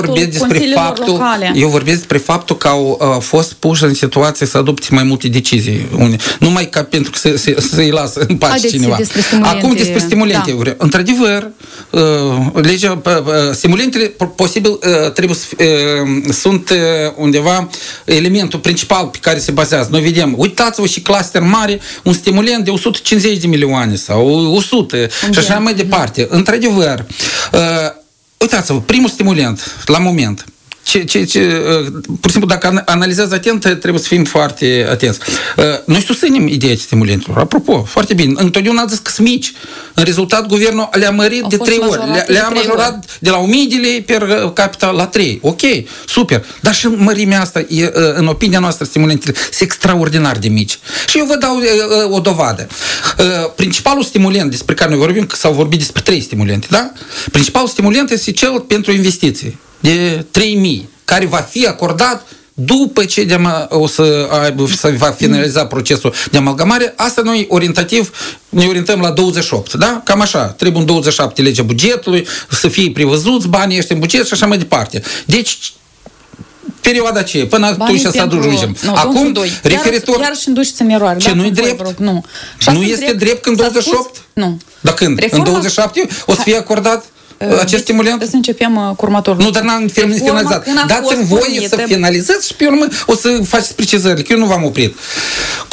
vorbesc despre faptul că au fost puși în situație să adopte mai multe decizii. Numai ca pentru că să-i lasă în pace cineva. Acum despre stimulente. Într-adevăr, legea, stimulentele posibil trebuie sunt undeva elementul principal pe care se bazează. Noi vedem, uitați-vă și cluster mare, un stimulant de 150 de milioane sau 100 și așa mai departe. Într-adevăr, uitați-vă, primul stimulant, la moment, pur și simplu, dacă analizează atent, trebuie să fim foarte atenți. Noi susținem ideea de stimulentelor. Apropo, foarte bine. Întotdeauna ați zis că sunt mici. În rezultat, guvernul le-a mărit de 3 ori. Le-a majorat de la 1000 de lei per capita la 3. Ok, super. Dar și mărimea asta, în opinia noastră, stimulentele sunt extraordinar de mici. Și eu vă dau o dovadă. Principalul stimulant despre care noi vorbim, că s-au vorbit despre 3 stimulente, da? Principalul stimulant este cel pentru investiții de 3.000, care va fi acordat după ce să va finaliza procesul de amalgamare. Asta noi orientativ ne orientăm la 28, da? Cam așa. Trebuie un 27 legea bugetului, să fie prevăzuți banii ăștia în buget și așa mai departe. Deci, perioada aceea, până atunci să ajungem. Acum, referitor... Iar și induceți în eroare. Ce, nu-i drept? Nu. Nu este drept când 28? Nu. Dar când? În 27 o să fie acordat acest stimulant? Să începem cu următorul. Nu, dar n-am finalizat. Dați-mi voie să finalizez și pe urmă o să faceți precizările, că eu nu v-am oprit. Cu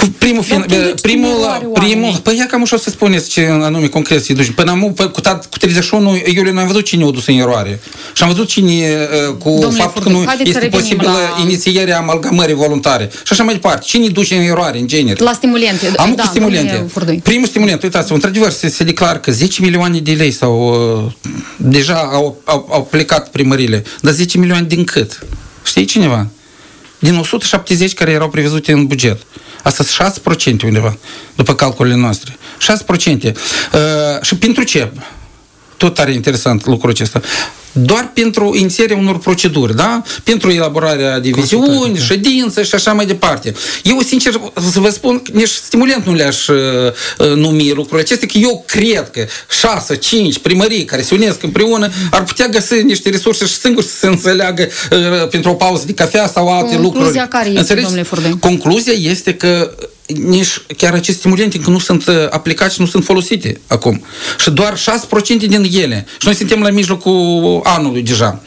primul, păi ia cam ușor să spuneți ce anume concret se duce. Până cu 31 iulie noi am văzut cine o dus în eroare. Și am văzut cine cu faptul că nu este posibilă inițierea amalgamării voluntare. Și așa mai departe. Cine duce în eroare, în genere? La stimulente. Am cu stimulente. Primul stimulant, uitați-vă, într-adevăr se declară că 10 milioane de lei sau deja au plecat primările. Dar 10 milioane din cât? Știi cineva? Din 170 care erau prevăzute în buget. Asta sunt 6% undeva, după calculele noastre. 6%. Și pentru ce? Tot tare interesant lucrul acesta. Doar pentru inițierea unor proceduri, da? Pentru elaborarea de viziuni, ședințe și așa mai departe. Eu, sincer, să vă spun, nici stimulant nu le-aș numi lucrurile acestea, că eu cred că 6-5 primării care se unesc împreună ar putea găsi niște resurse și singuri să se înțeleagă pentru o pauză de cafea sau alte lucruri. Concluzia care este, domnule Furdoi? Concluzia este că nici chiar aceste stimulente încă nu sunt aplicate și nu sunt folosite acum. Și doar 6% din ele. Și noi suntem la mijlocul anului deja.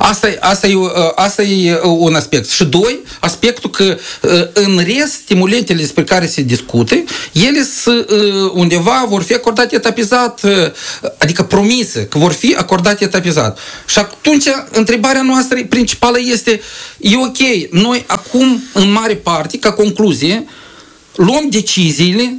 Asta e un aspect. Și doi, aspectul că în rest, stimulentele despre care se discute, ele undeva vor fi acordate etapizat, adică promise că vor fi acordate etapizat. Și atunci, întrebarea noastră principală este, e ok, noi acum, în mare parte, ca concluzie, luăm deciziile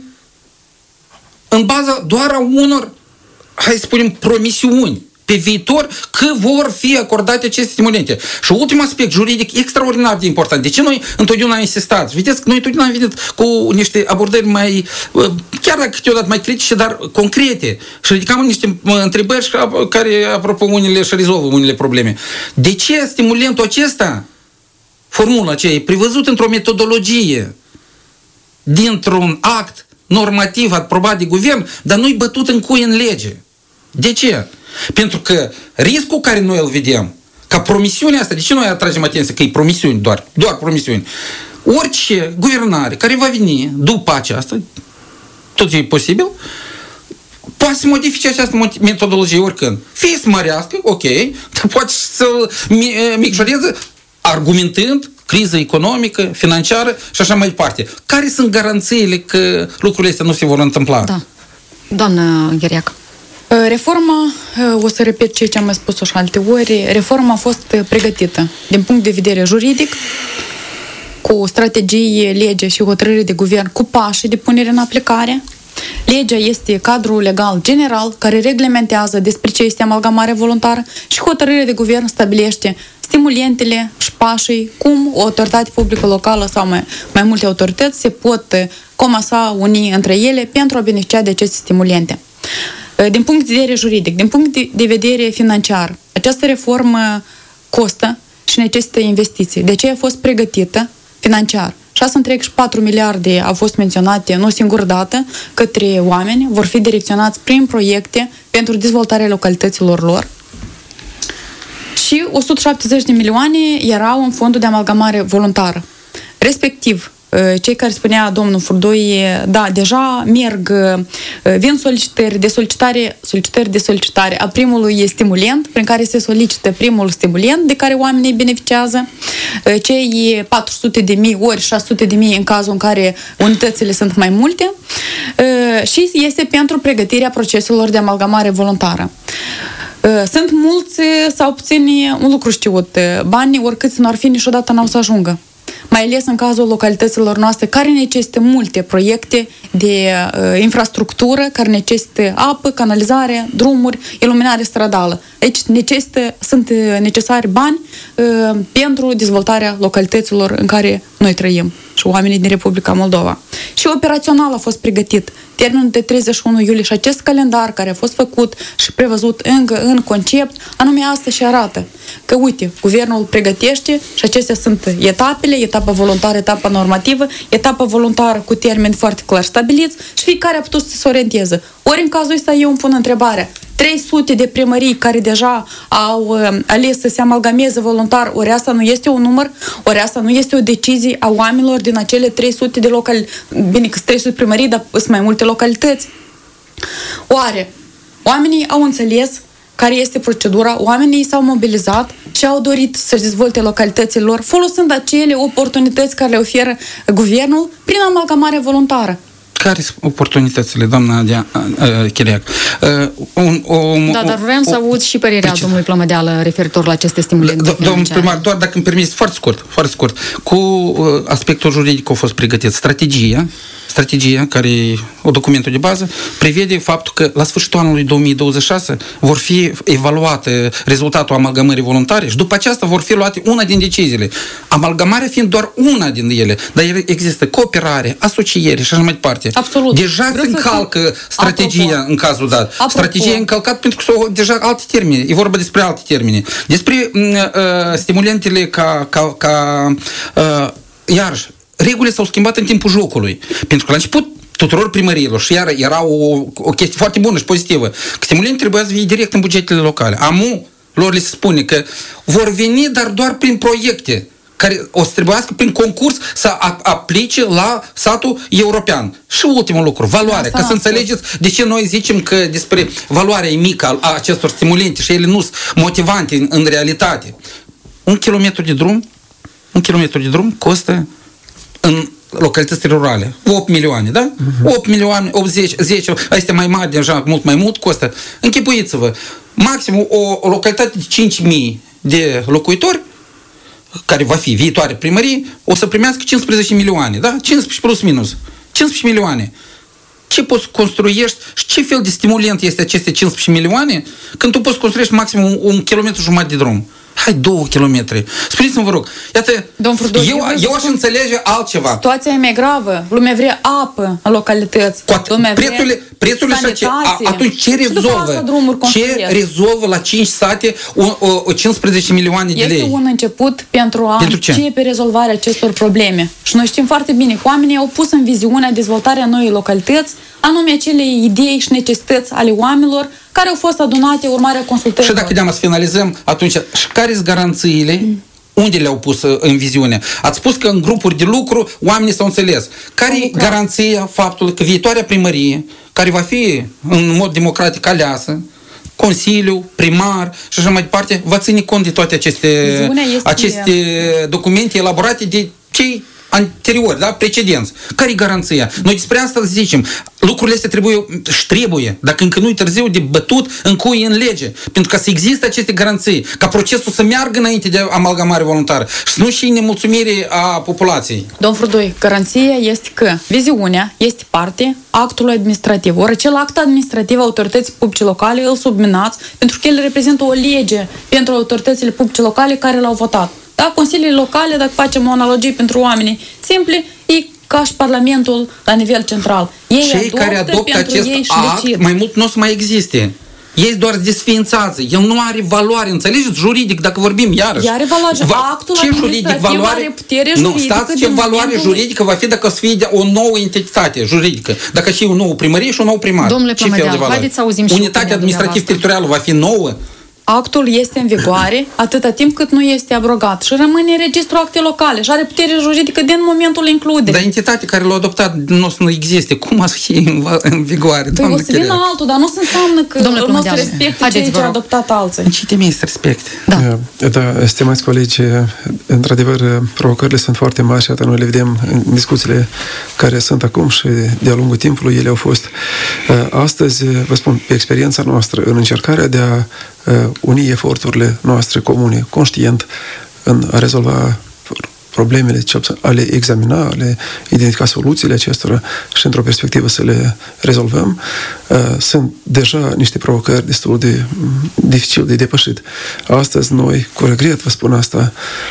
în baza doar a unor, hai să spunem, promisiuni pe viitor că vor fi acordate aceste stimulente. Și ultimul aspect juridic extraordinar de important. De ce noi întotdeauna am insistat? Vedeți că noi întotdeauna am venit cu niște abordări mai, chiar dacă câteodată mai critice, dar concrete. Și ridicam niște întrebări care, apropo, unele și rezolvă unele probleme. De ce stimulentul acesta, formula aceea, e prevăzut într-o metodologie dintr-un act normativ aprobat de guvern, dar nu-i bătut în cui în lege. De ce? Pentru că riscul care noi îl vedem, ca promisiunea asta, de ce noi atragem atenție că e promisiuni doar promisiuni? Orice guvernare care va veni după aceasta, tot ce e posibil, poate să modifice această metodologie oricând. Fie să mărească, ok, dar poate să micșoreze argumentând criză economică, financiară și așa mai departe. Care sunt garanțiile că lucrurile astea nu se vor întâmpla? Da. Doamnă Gheriac. Reforma, o să repet ceea ce am mai spus-o și alte ori, reforma a fost pregătită din punct de vedere juridic, cu strategie, lege și hotărâre de guvern, cu pașii de punere în aplicare. Legea este cadrul legal general care reglementează despre ce este amalgamare voluntară și hotărârea de guvern stabilește stimulentele și pașii, cum o autoritate publică locală sau mai multe autorități se pot comasa unii între ele pentru a beneficia de aceste stimulente. Din punct de vedere juridic, din punct de vedere financiar, această reformă costă și necesită investiții. De aceea a fost pregătită financiar. 6,4 miliarde au fost menționate nu singură dată către oameni, vor fi direcționați prin proiecte pentru dezvoltarea localităților lor. Și 170 de milioane erau în fondul de amalgamare voluntară. Respectiv, cei care spunea domnul Furdoi, da, deja merg, vin solicitări de solicitare a primului stimulent, prin care se solicită primul stimulent de care oamenii beneficiază, cei 400.000 ori 600.000 în cazul în care unitățile sunt mai multe, și este pentru pregătirea proceselor de amalgamare voluntară. Sunt mulți sau puțini, un lucru știut, banii oricât n-ar fi niciodată n-au să ajungă. Mai ales în cazul localităților noastre care necesită multe proiecte de infrastructură, care necesită apă, canalizare, drumuri, iluminare stradală. Aici sunt necesari bani pentru dezvoltarea localităților în care noi trăim și oamenii din Republica Moldova. Și operațional a fost pregătit termenul de 31 iulie și acest calendar care a fost făcut și prevăzut încă în concept, anume asta și arată că, uite, guvernul pregătește și acestea sunt etapele, etapa voluntară, etapa normativă, etapa voluntară cu termeni foarte clar stabiliți și fiecare a putut să se orienteze. Ori în cazul ăsta eu îmi pun întrebarea, 300 de primării care deja au ales să se amalgameze voluntar, ori asta nu este un număr, ori asta nu este o decizie a oamenilor din acele 300 de localități, bine că 300 primării, dar sunt mai multe localități. Oare oamenii au înțeles care este procedura, oamenii s-au mobilizat și au dorit să-și dezvolte localitățile lor, folosind acele oportunități care le oferă guvernul prin amalgamare voluntară. Care sunt oportunitățile, doamna Gheriac? Dar vreau să aud și părerea domnului Plămădeală referitor la aceste stimulente. Domnul primar, doar dacă îmi permiteți, foarte scurt, cu aspectul juridic a fost pregătit strategia, care e o documentul de bază, prevede faptul că la sfârșitul anului 2026 vor fi evaluate rezultatul amalgamării voluntare și după aceasta vor fi luate una din deciziile. Amalgamarea fiind doar una din ele, dar există cooperare, asociere și așa mai departe. Absolut. Deja se încalcă strategia în cazul dat. Strategia e încălcat pentru că sunt deja alte termene. E vorba despre alte termene. Despre stimulentele iarăși, regulile s-au schimbat în timpul jocului. Pentru că la început tuturor primăriilor și iar era o chestie foarte bună și pozitivă, că stimulentele trebuia să fie direct în bugetele locale. Lor le se spune că vor veni, dar doar prin proiecte care o să trebuiască prin concurs să aplice la satul european. Și ultimul lucru, valoare. Ca să înțelegeți de ce noi zicem că despre valoarea mică a acestor stimulente și ele nu sunt motivante în realitate. Un kilometru de drum costă în localitățile rurale 8 milioane, da? 8 milioane, 80, 10, astea mai mari, deja mult mai mult costă. Închipuiți-vă, maxim o localitate de 5.000 de locuitori care va fi viitoare primărie, o să primească 15 milioane, da? 15 plus minus. 15 milioane. Ce poți construiești și ce fel de stimulent este aceste 15 milioane când tu poți construiești maxim un kilometru jumătate de drum? Hai 2 kilometri. Spuneți-mi, vă rog, iată, eu aș înțelege altceva. Situația e mai gravă. Lumea vrea apă în localități. Prețurile și atunci ce rezolvă la 5 sate 15 milioane de lei? Este un început pentru a începe rezolvarea acestor probleme. Și noi știm foarte bine că oamenii au pus în viziunea dezvoltarea noii localități, anume acele idei și necesități ale oamenilor care au fost adunate urmarea consultărilor. Și dacă de-am să finalizăm, atunci, și care sunt garanțiile? Unde le-au pus în viziune? Ați spus că în grupuri de lucru oamenii s-au înțeles. Care e garanția faptului că viitoarea primărie, care va fi în mod democratic aleasă, Consiliu, primar și așa mai departe, va ține cont de toate aceste documente elaborate de cei anteriori, da? Precedenți. Care e garanția? Noi despre asta zicem. Lucrurile astea trebuie, dacă încă nu e târziu de bătut, încui în lege. Pentru ca să existe aceste garanții, ca procesul să meargă înainte de amalgamare voluntară și să nu și nemulțumire a populației. Domn Frudoi, garanția este că viziunea este parte actului administrativ. Ori acel act administrativ autorității publice locale îl subminați pentru că el reprezintă o lege pentru autoritățile publice locale care l-au votat. Da? Consiliile locale, dacă facem o analogie pentru oameni simpli, e ca și Parlamentul la nivel central. Cei care adoptă acest act, mai mult nu o să mai existe. Ei doar desființează. El nu are valoare, înțelegeți? Juridic, dacă vorbim iarăși. Are valoare. Actul administrativ are putere juridică. Nu, stați, ce valoare juridică va fi dacă o să fie o nouă entitate juridică. Dacă și o nouă primărie și un nou primar. Domnule Plămădean, haideți să auzim și unitatea administrativ-teritorială va fi nouă? Actul este în vigoare atâta timp cât nu este abrogat și rămâne în registrul acte locale și are putere juridică din momentul includerii. Dar entitatea care l-a adoptat nu o să nu existe. Cum a fi în vigoare? Păi o să vină altul, dar nu se înseamnă că nu o să respecte ceea ce a adoptat alții. În ce temei să respecte? Da, stimați colegi, într-adevăr, provocările sunt foarte mari și noi le vedem în discuțiile care sunt acum și de-a lungul timpului ele au fost. Astăzi, vă spun, pe experiența noastră, în încercarea de a uni eforturile noastre comune, conștient, în a rezolva problemele, a le examina, a le identifica soluțiile acestora și într-o perspectivă să le rezolvăm, sunt deja niște provocări destul de dificil de depășit. Astăzi noi, cu regret vă spun asta,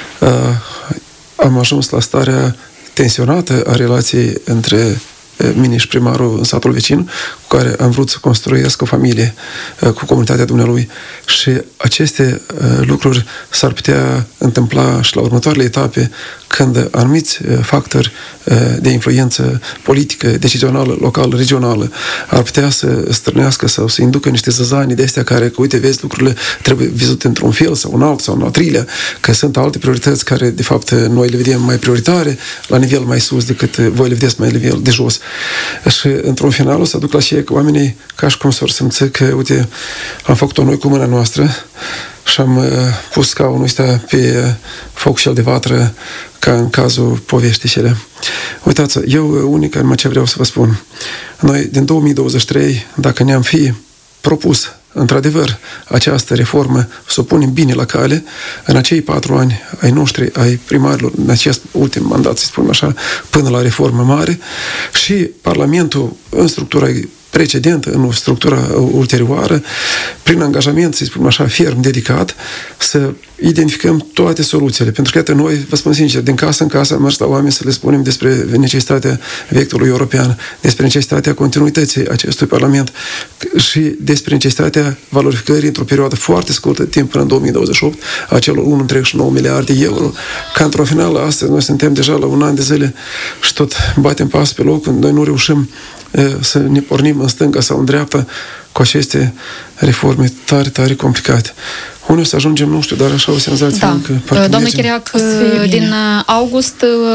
am ajuns la starea tensionată a relației între mine și primarul în satul vecin, cu care am vrut să construiesc o familie cu comunitatea dumnealui. Și aceste lucruri s-ar putea întâmpla și la următoarele etape, când anumiți factori de influență politică, decizională, locală, regională, ar putea să strânească sau să inducă niște zăzanii de astea care, că uite, vezi, lucrurile trebuie văzute într-un fel sau un alt sau un al treilea, că sunt alte priorități care, de fapt, noi le vedem mai prioritare la nivel mai sus decât voi le vedeți mai la nivel de jos. Și, într-un final, o să duc la și că oamenii, ca și cum s-or simți că, uite, am făcut-o noi cu mâna noastră și am pus scaunul ăsta pe foc cel de vatră, ca în cazul poveștii cele. Uitați, eu unica numai ce vreau să vă spun. Noi, din 2023, dacă ne-am fi propus într-adevăr această reformă, să o punem bine la cale, în acei 4 ani ai noștri, ai primarilor, în acest ultim mandat, să spunem așa, până la reformă mare, și Parlamentul, în structura precedentă, în structura ulterioară, prin angajament, să spunem așa, ferm, dedicat, să identificăm toate soluțiile. Pentru că, iată, noi, vă spun sincer, din casă în casă am mers la oameni să le spunem despre necesitatea vectorului european, despre necesitatea continuității acestui Parlament și despre necesitatea valorificării într-o perioadă foarte scurtă de timp până în 2028 a celor 1,9 miliarde de euro. Ca într-o finală, astăzi noi suntem deja la 1 an de zile și tot batem pas pe loc, noi nu reușim să ne pornim în stânga sau în dreapta cu aceste reforme tare, tare complicate. Unde o să ajungem, nu știu, dar așa o senzație încă. Domnul Chiriac, din august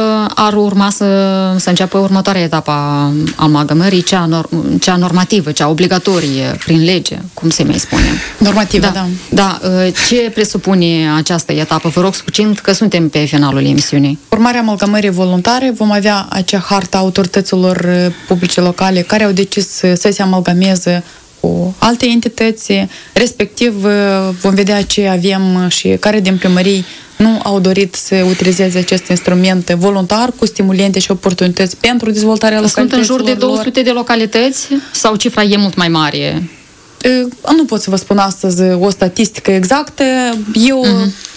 ar urma să înceapă următoarea etapă a amalgamării, cea normativă, cea obligatorie, prin lege, cum se mai spune. Normativă, da. Da. Ce presupune această etapă? Vă rog succint că suntem pe finalul emisiunii. Urmarea amalgamării voluntare, vom avea acea hartă a autorităților publice locale care au decis să se amalgameze cu alte entități, respectiv vom vedea ce avem și care din primării nu au dorit să utilizeze acest instrument voluntar cu stimulente și oportunități pentru dezvoltarea localităților. Sunt în jur de 200 de localități sau cifra e mult mai mare? Nu pot să vă spun astăzi o statistică exactă. Eu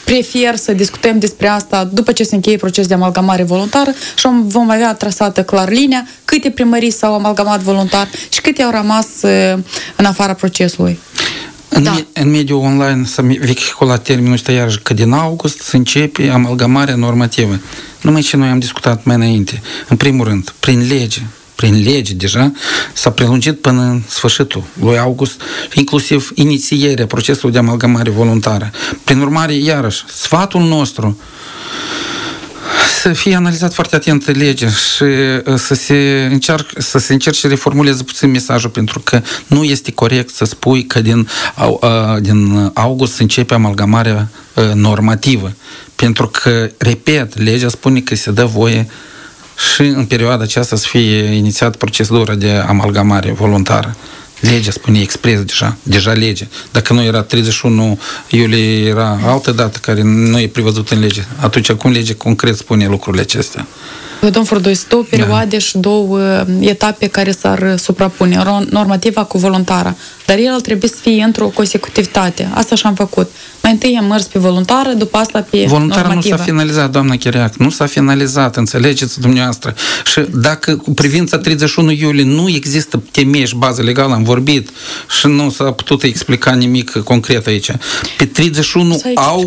prefer să discutăm despre asta după ce se încheie procesul de amalgamare voluntară și vom avea trasată clar linia câte primării s-au amalgamat voluntar și câte au rămas în afara procesului. În mediul online s-a vehiculat termenul ăsta iarăși că din august se începe amalgamarea normativă. Numai ce noi am discutat mai înainte. În primul rând, prin lege deja s-a prelungit până în sfârșitul lui august, inclusiv inițierea procesului de amalgamare voluntară. Prin urmare, iarăși, sfatul nostru să fie analizat foarte atent legea și să se încerce să reformuleze puțin mesajul, pentru că nu este corect să spui că din august începe amalgamarea normativă. Pentru că, repet, legea spune că se dă voie și în perioada aceasta să fie inițiat procedura de amalgamare voluntară. Legea spune expres deja lege. Dacă nu era 31 iulie, era altă dată care nu e prevăzută în lege. Atunci acum legea concret spune lucrurile acestea. Domnul Furdoi, sunt două perioade și două etape care s-ar suprapune. Normativa cu voluntară. Dar el trebuie să fie într-o consecutivitate. Asta și-am făcut. Mai întâi am mers pe voluntară, după asta pe voluntară normativă. Nu s-a finalizat, doamna Chiriac. Nu s-a finalizat, înțelegeți dumneavoastră. Și dacă cu privința 31 iulie nu există temei și bază legală, am vorbit și nu s-a putut explica nimic concret aici. Pe 31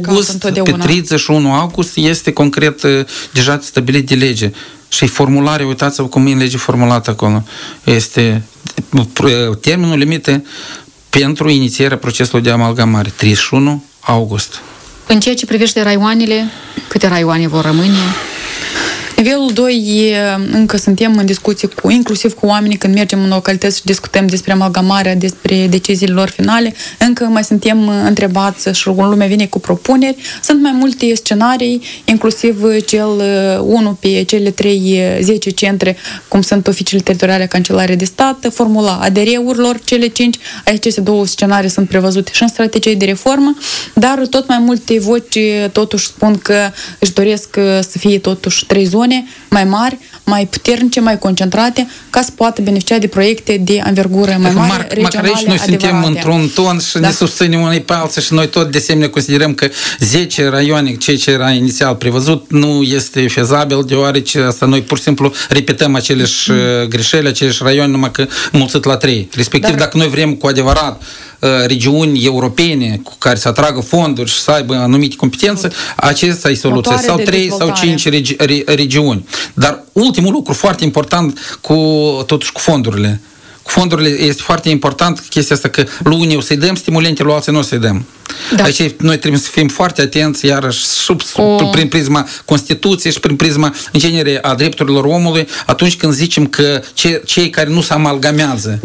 august este concret deja stabilit de lege. Și formulare, uitați-vă cum e în lege formulată acolo. Este termenul limite pentru inițierea procesului de amalgamare, 31 august. În ceea ce privește raioanele, câte raioane vor rămâne? Nivelul 2, încă suntem în discuții inclusiv cu oamenii când mergem în localități și discutăm despre amalgamarea, despre deciziile lor finale. Încă mai suntem întrebați și lumea vine cu propuneri. Sunt mai multe scenarii, inclusiv cel 1 pe cele 10 centre, cum sunt oficiile teritoriale cancelare de stat, formula ADR-urilor, cele 5. Aceste două scenarii sunt prevăzute și în strategie de reformă, dar tot mai multe voci totuși spun că își doresc să fie totuși 3 zone mai mari, mai puternice, mai concentrate, ca să poată beneficia de proiecte de anvergură mai mare, regionale, măcar aici noi suntem într-un ton și ne susținem unii pe alții și noi tot de asemenea considerăm că 10 raioane, ceea ce era inițial prevăzut, nu este fezabil, deoarece asta noi pur și simplu repetăm aceleși greșeli, aceleși raioane, numai că mulțit la 3. Respectiv, dacă noi vrem cu adevărat regiuni europene cu care să atragă fonduri și să aibă anumite competențe, acesta e soluția. Sau 3 sau 5 regiuni. Dar ultimul lucru foarte important totuși cu fondurile. Cu fondurile este foarte important chestia asta că lui unii o să-i dăm stimulente, lui alții nu o să-i dăm. Da. Aici noi trebuie să fim foarte atenți, iarăși, prin prisma Constituției și prin prisma, în genere, a drepturilor omului, atunci când zicem că cei care nu se amalgamează,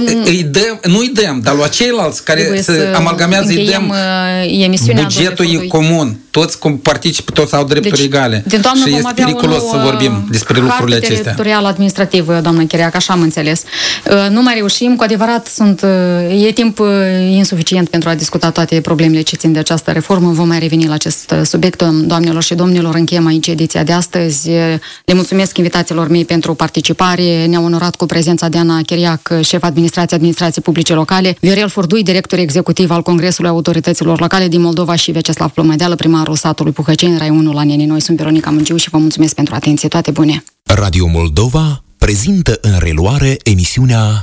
nu-i dăm, dar la ceilalți care se amalgamează îi dăm, bugetul e comun. Toți participă, toți au drepturi egale. Și este periculos să vorbim despre lucrurile acestea. Teritorial administrativ, doamnă Chiriac, așa am înțeles. Nu mai reușim, cu adevărat e timp insuficient pentru a discuta toate problemele ce țin de această reformă. Vom mai reveni la acest subiect, doamnelor și domnilor. Încheiem aici ediția de astăzi. Le mulțumesc invitațiilor mei pentru participare. Ne-au onorat cu prezența Diana Chiriac, șef administrației publice locale, Viorel Furdui, director executiv al Congresului Autorităților Locale din Moldova și Veceslav Plomădeală, primarul satului Puhăceni, raionul Anenii. Noi sunt Veronica Mungiu și vă mulțumesc pentru atenție. Toate bune! Radio Moldova prezintă în reluare emisiunea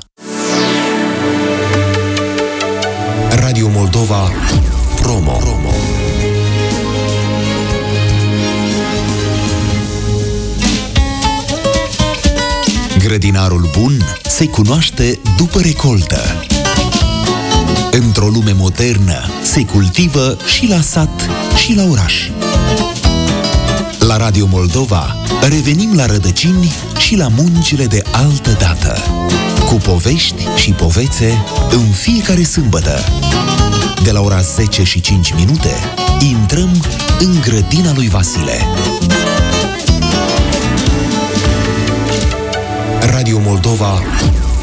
Radio Moldova Promo. Grădinarul bun se cunoaște după recoltă. Într-o lume modernă se cultivă și la sat și la oraș. La Radio Moldova revenim la rădăcini și la muncile de altă dată, cu povești și povețe în fiecare sâmbătă. De la ora 10 și 5 minute intrăm în grădina lui Vasile. Radio Moldova